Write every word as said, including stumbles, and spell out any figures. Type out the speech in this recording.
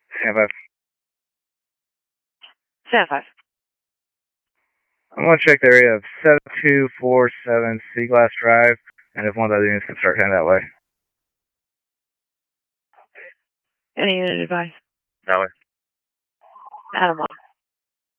Stand by. Stand five. I'm going to check the area of seven two four seven Seaglass Drive, and if one of the other units can start heading that way. Any unit advice? That way. Adam.